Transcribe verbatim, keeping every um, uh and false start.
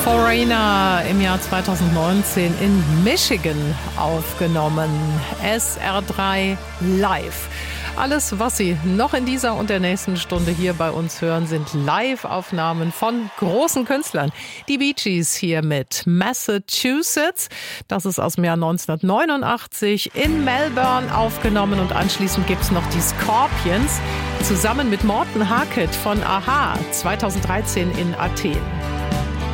Foreigner im Jahr zweitausendneunzehn in Michigan aufgenommen. S R drei live. Alles, was Sie noch in dieser und der nächsten Stunde hier bei uns hören, sind Live-Aufnahmen von großen Künstlern. Die Bee Gees hier mit Massachusetts. Das ist aus dem Jahr neunzehnhundertneunundachtzig in Melbourne aufgenommen. Und anschließend gibt es noch die Scorpions zusammen mit Morten Harket von a-ha zweitausenddreizehn in Athen.